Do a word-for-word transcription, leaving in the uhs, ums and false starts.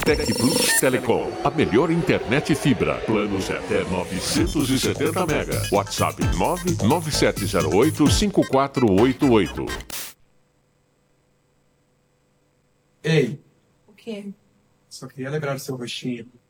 Tec Plus Telecom, a melhor internet fibra. Planos até novecentos e setenta mega. WhatsApp nove nove sete zero oito cinco quatro oito oito. Ei, O quê? só queria lembrar do seu rostinho.